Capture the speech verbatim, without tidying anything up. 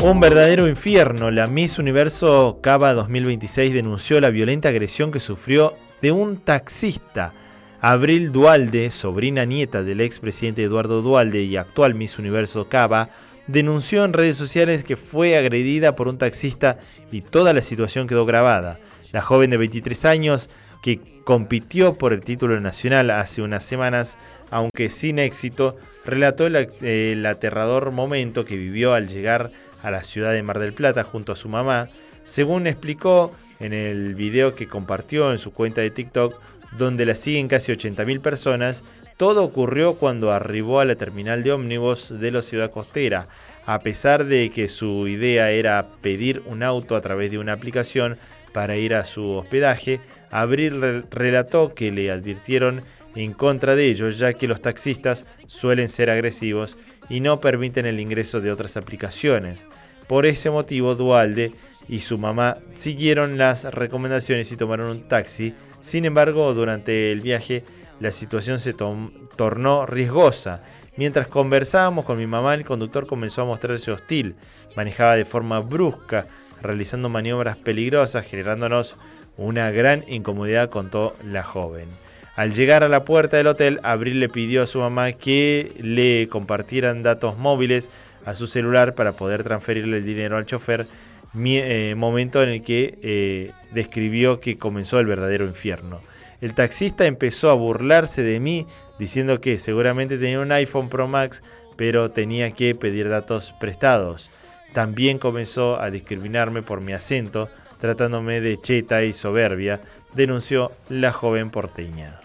Un verdadero infierno. La Miss Universo Cava dos mil veintiséis denunció la violenta agresión que sufrió de un taxista. Abril Duhalde, sobrina nieta del expresidente Eduardo Duhalde y actual Miss Universo Cava, denunció en redes sociales que fue agredida por un taxista y toda la situación quedó grabada. La joven de veintitrés años, que compitió por el título nacional hace unas semanas, aunque sin éxito, relató el, el aterrador momento que vivió al llegar a la ciudad de Mar del Plata junto a su mamá. Según explicó en el video que compartió en su cuenta de TikTok, donde la siguen casi ochenta mil personas, todo ocurrió cuando arribó a la terminal de ómnibus de la ciudad costera. A pesar de que su idea era pedir un auto a través de una aplicación para ir a su hospedaje, Abril relató que le advirtieron en contra de ellos, ya que los taxistas suelen ser agresivos y no permiten el ingreso de otras aplicaciones. Por ese motivo, Duhalde y su mamá siguieron las recomendaciones y tomaron un taxi. Sin embargo, durante el viaje, la situación se to- tornó riesgosa. Mientras conversábamos con mi mamá, el conductor comenzó a mostrarse hostil. Manejaba de forma brusca, realizando maniobras peligrosas, generándonos una gran incomodidad, contó la joven. Al llegar a la puerta del hotel, Abril le pidió a su mamá que le compartieran datos móviles a su celular para poder transferirle el dinero al chofer, mi, eh, momento en el que eh, describió que comenzó el verdadero infierno. El taxista empezó a burlarse de mí, diciendo que seguramente tenía un iPhone Pro Max, pero tenía que pedir datos prestados. También comenzó a discriminarme por mi acento, tratándome de cheta y soberbia, denunció la joven porteña.